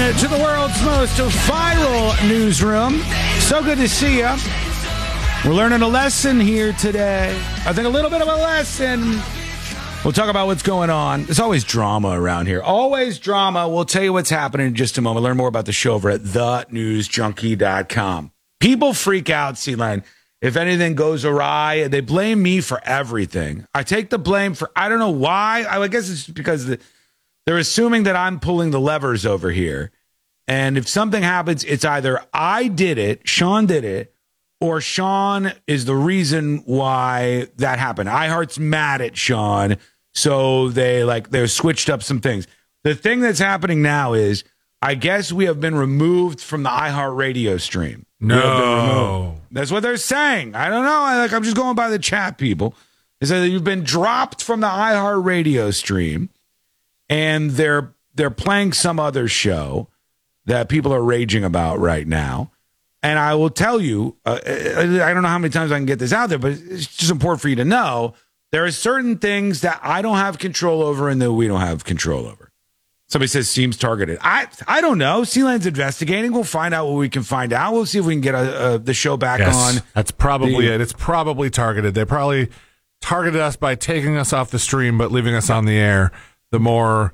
to the world's most viral newsroom. So good to see you. We're learning a lesson here today. I think a little bit of a lesson. We'll talk about what's going on. There's always drama around here. Always drama. We'll tell you what's happening in just a moment. Learn more about the show over at thenewsjunkie.com. People freak out, C-Line. If anything goes awry, they blame me for everything. I take the blame for, I don't know why. I guess it's because they're assuming that I'm pulling the levers over here. And if something happens, it's either I did it, Sean did it, or Sean is the reason why that happened. iHeart's mad at Sean, so they're switched up some things. The thing that's happening now is, I guess we have been removed from the iHeart radio stream. No. That's what they're saying. I don't know. I'm just going by the chat, people. They say that you've been dropped from the iHeart radio stream, and they're playing some other show that people are raging about right now. And I will tell you, I don't know how many times I can get this out there, but it's just important for you to know there are certain things that I don't have control over and that we don't have control over. Somebody says seems targeted. I don't know. Sealand's investigating. We'll find out what we can find out. We'll see if we can get the show back on. That's probably it. It's probably targeted. They probably targeted us by taking us off the stream but leaving us on the air. The more,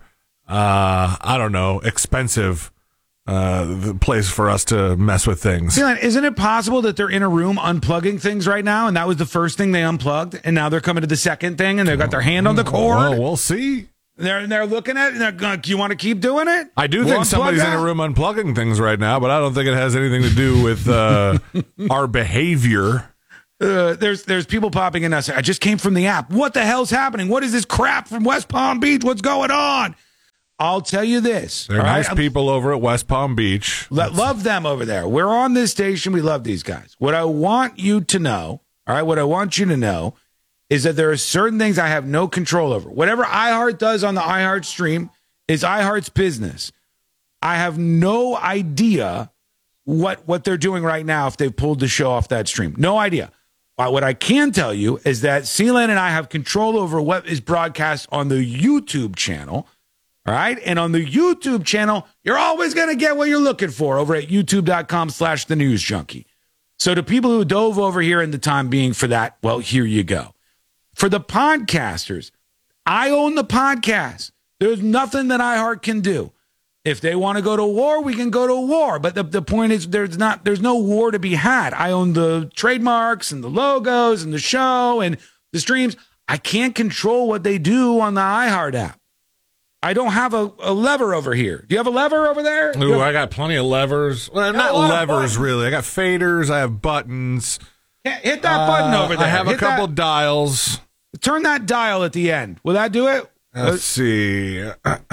expensive the place for us to mess with things. Sealand, isn't it possible that they're in a room unplugging things right now, and that was the first thing they unplugged, and now they're coming to the second thing, and they've got their hand on the cord? Well, we'll see. They're looking at it, and they're going, do you want to keep doing it? I do think somebody's in a room unplugging things right now, but I don't think it has anything to do with our behavior. There's people popping in us. I just came from the app. What the hell's happening? What is this crap from West Palm Beach? What's going on? I'll tell you this. They're nice people over at West Palm Beach. Love them over there. We're on this station. We love these guys. What I want you to know, what I want you to know is that there are certain things I have no control over. Whatever iHeart does on the iHeart stream is iHeart's business. I have no idea what they're doing right now if they've pulled the show off that stream. No idea. What I can tell you is that Sealand and I have control over what is broadcast on the YouTube channel. All right. And on the YouTube channel, you're always going to get what you're looking for over at youtube.com/thenewsjunkie. So to people who dove over here in the time being for that, well, here you go. For the podcasters, I own the podcast. There's nothing that iHeart can do. If they want to go to war, we can go to war. But the point is there's no war to be had. I own the trademarks and the logos and the show and the streams. I can't control what they do on the iHeart app. I don't have a lever over here. Do you have a lever over there? Ooh, I got plenty of levers. Well, not levers, really. I got faders. I have buttons. Hit that button over there. I have a couple dials. Turn that dial at the end. Will that do it? Let's see. Turn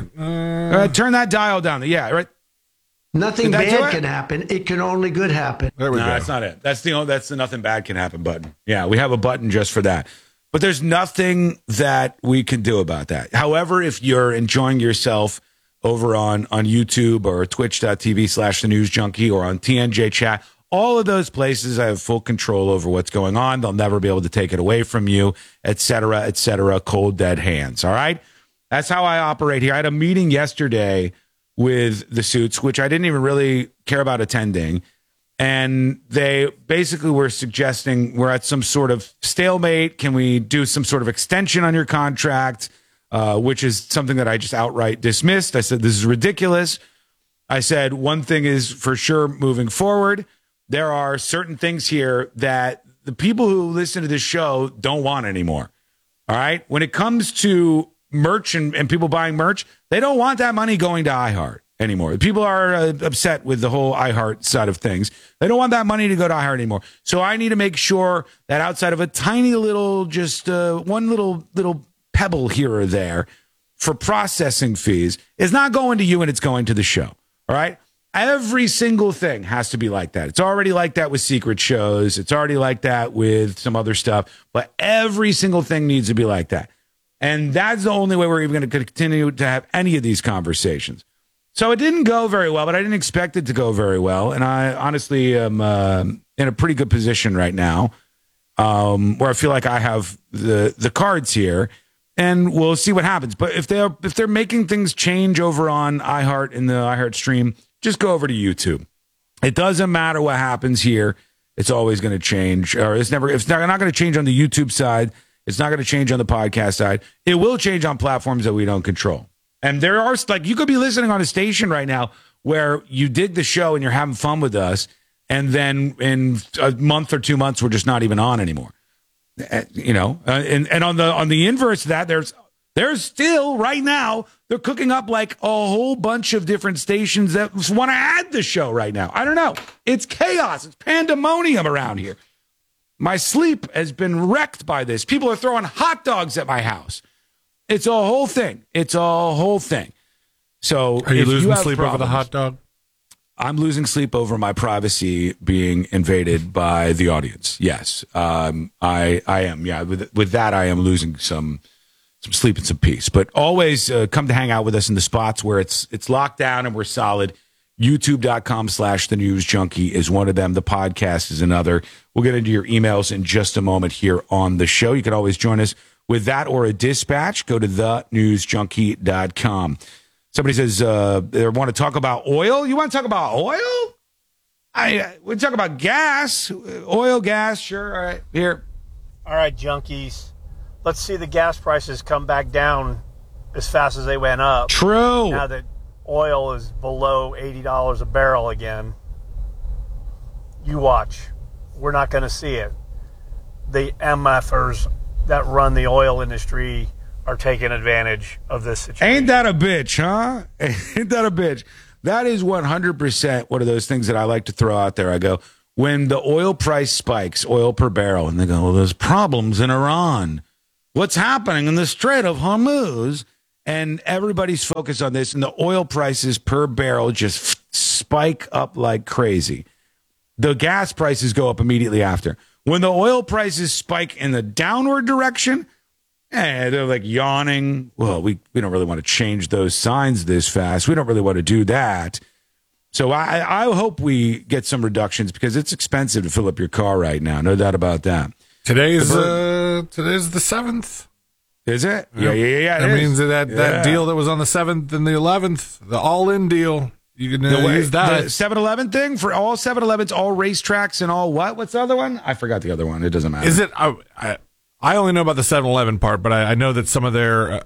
that dial down. Yeah, right. Nothing bad can happen. It can only good happen. There we go. That's not it. That's the nothing bad can happen button. Yeah, we have a button just for that. But there's nothing that we can do about that. However, if you're enjoying yourself over on YouTube or twitch.tv/thenewsjunkie or on TNJ chat, all of those places I have full control over what's going on. They'll never be able to take it away from you, et cetera, cold, dead hands. All right. That's how I operate here. I had a meeting yesterday with the suits, which I didn't even really care about attending. And they basically were suggesting we're at some sort of stalemate. Can we do some sort of extension on your contract? Which is something that I just outright dismissed. I said, this is ridiculous. I said, one thing is for sure moving forward, there are certain things here that the people who listen to this show don't want anymore. All right. When it comes to merch and people buying merch, they don't want that money going to iHeart anymore. People are upset with the whole iHeart side of things. They don't want that money to go to iHeart anymore. So I need to make sure that outside of a tiny little, just one little pebble here or there for processing fees is not going to you and it's going to the show. All right. Every single thing has to be like that. It's already like that with secret shows. It's already like that with some other stuff. But every single thing needs to be like that. And that's the only way we're even going to continue to have any of these conversations. So it didn't go very well, but I didn't expect it to go very well. And I honestly am in a pretty good position right now where I feel like I have the cards here. and we'll see what happens. But if they're making things change over on iHeart in the iHeart stream, just go over to YouTube. It doesn't matter what happens here. It's always going to change, or it's not going to change on the YouTube side. It's not going to change on the podcast side. It will change on platforms that we don't control. And there are, like, you could be listening on a station right now where you dig the show and you're having fun with us, and then in a month or 2 months, we're just not even on anymore. And on the inverse of that, there's still right now, they're cooking up like a whole bunch of different stations that want to add the show right now. I don't know. It's chaos. It's pandemonium around here. My sleep has been wrecked by this. People are throwing hot dogs at my house. It's a whole thing. So are you losing sleep over the hot dog? I'm losing sleep over my privacy being invaded by the audience. Yes, I am. Yeah, with that, I am losing some sleep and some peace. But always come to hang out with us in the spots where it's locked down and we're solid. YouTube.com/The News Junkie is one of them. The podcast is another. We'll get into your emails in just a moment here on the show. You can always join us with that or a dispatch. Go to thenewsjunkie.com. Somebody says they want to talk about oil. You want to talk about oil? We talk about gas, oil, gas. Sure. All right, here. All right, junkies. Let's see the gas prices come back down as fast as they went up. True. Now that oil is below $80 a barrel again, you watch. We're not going to see it. The MFers that run the oil industry are taking advantage of this situation. Ain't that a bitch, huh? Ain't that a bitch? That is 100% one of those things that I like to throw out there. I go, when the oil price spikes, oil per barrel, and they go, well, there's problems in Iran. What's happening in the Strait of Hormuz? And everybody's focused on this, and the oil prices per barrel just spike up like crazy. The gas prices go up immediately after. When the oil prices spike in the downward direction, they're like yawning. Well, we don't really want to change those signs this fast. We don't really want to do that. So I hope we get some reductions because it's expensive to fill up your car right now. No doubt about that. Today's the 7th. Is it? Yeah. That means that deal that was on the 7th and the 11th, the all-in deal, you can use that. The 7-Eleven thing for all 7-Elevens, all racetracks, and all what? What's the other one? I forgot the other one. It doesn't matter. Is it? I only know about the 7-Eleven part, but I know that some of their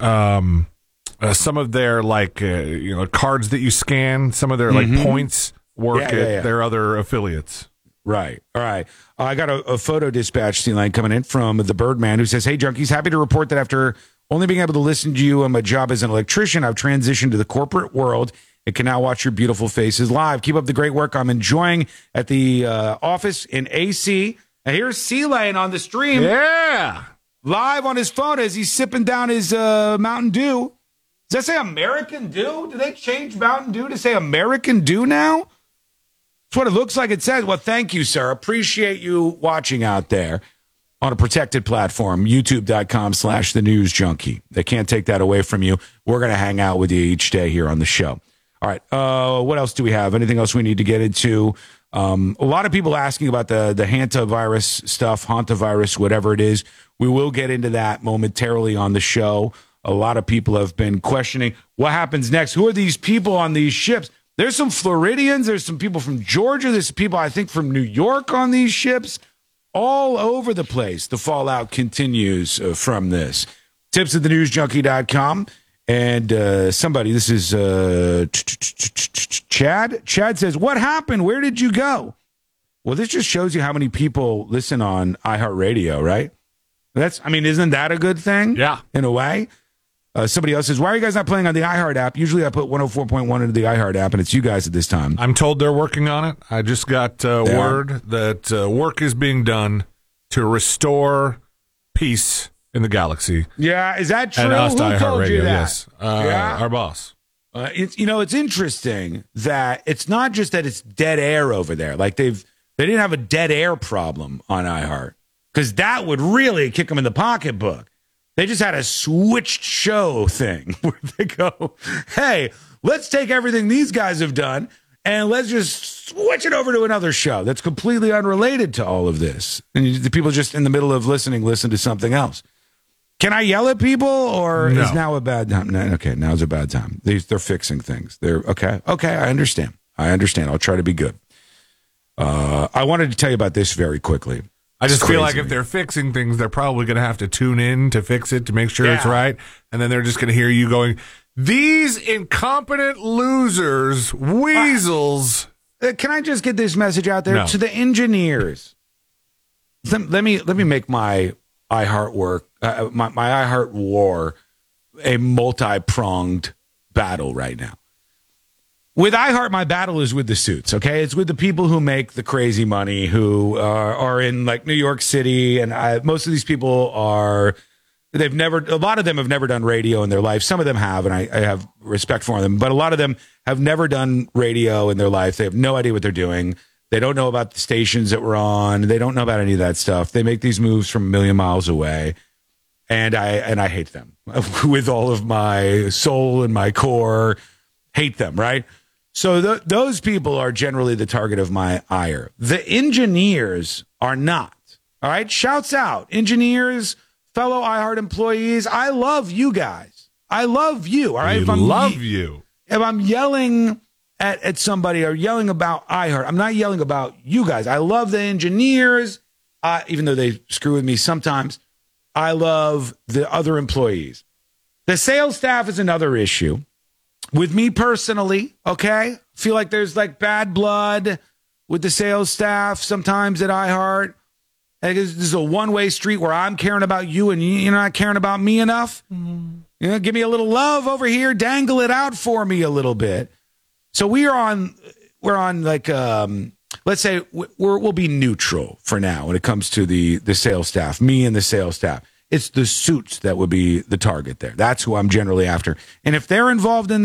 like cards that you scan, some of their like points work at their other affiliates. Right. All right. I got a photo dispatch line coming in from the Birdman who says, "Hey, junkies, happy to report that after only being able to listen to you on my job as an electrician, I've transitioned to the corporate world and can now watch your beautiful faces live. Keep up the great work I'm enjoying at the office in AC." And here's C-Lane on the stream. Yeah. Live on his phone as he's sipping down his Mountain Dew. Does that say American Dew? Do they change Mountain Dew to say American Dew now? That's what it looks like it says. Well, thank you, sir. Appreciate you watching out there on a protected platform, youtube.com/The News Junkie. They can't take that away from you. We're going to hang out with you each day here on the show. All right. What else do we have? Anything else we need to get into? A lot of people asking about the hantavirus stuff, hantavirus, whatever it is. We will get into that momentarily on the show. A lot of people have been questioning what happens next. Who are these people on these ships? There's some Floridians. There's some people from Georgia. There's some people, I think, from New York on these ships. All over the place. The fallout continues from this. Tips at thenewsjunkie.com. And somebody, this is Chad. Chad says, "What happened? Where did you go?" Well, this just shows you how many people listen on iHeartRadio, right? Isn't that a good thing? Yeah. In a way. Somebody else says, "Why are you guys not playing on the iHeart app? Usually I put 104.1 into the iHeart app, and it's you guys at this time." I'm told they're working on it. I just got word that work is being done to restore peace in the galaxy. Yeah, is that true? And us to Who told iHeartRadio, you that? yes. Our boss. It's interesting that it's not just that it's dead air over there. Like they didn't have a dead air problem on iHeart because that would really kick them in the pocketbook. They just had a switched show thing where they go, "Hey, let's take everything these guys have done and let's just switch it over to another show that's completely unrelated to all of this." And the people just in the middle of listening listen to something else. Can I yell at people, or No. is now a bad time? No, okay, now's a bad time. They're fixing things. They're okay. Okay, I understand. I'll try to be good. I wanted to tell you about this very quickly. I just It's feel like crazy. if they're fixing things, they're probably going to have to tune in to fix it to make sure it's Yeah. right. And then they're just going to hear you going, these incompetent losers, weasels. Can I just get this message out there No. to the engineers? Let me make my iHeart work, my iHeart war, a multi-pronged battle right now. With iHeart, my battle is with the suits, okay? It's with the people who make the crazy money, who are in like New York City, and most of these people a lot of them have never done radio in their life. Some of them have, and I have respect for them, but a lot of them have never done radio in their life. They have no idea what they're doing. They don't know about the stations that we're on. They don't know about any of that stuff. They make these moves from a million miles away, and I hate them with all of my soul and my core. Hate them, right? So those people are generally the target of my ire. The engineers are not. All right? Shouts out. Engineers, fellow iHeart employees, I love you guys. I love you. All right? I love you. If I'm yelling at somebody or yelling about iHeart, I'm not yelling about you guys. I love the engineers, even though they screw with me sometimes. I love the other employees. The sales staff is another issue. With me personally, okay, feel like there's like bad blood with the sales staff sometimes at iHeart. This is a one-way street where I'm caring about you and you're not caring about me enough. You know, give me a little love over here, dangle it out for me a little bit. So we're on like let's say we'll be neutral for now when it comes to the sales staff, me and the sales staff. It's the suits that would be the target there. That's who I'm generally after. And if they're involved in